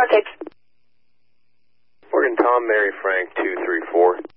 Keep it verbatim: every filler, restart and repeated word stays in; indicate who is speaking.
Speaker 1: North Cape.
Speaker 2: Morgan Tom, Mary Frank, two three four.